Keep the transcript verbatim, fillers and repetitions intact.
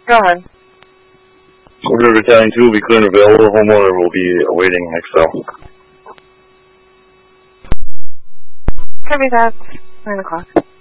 Go ahead. Order Battalion two will be clear and available. Homeowner will be awaiting Excel. Copy that. nine o'clock.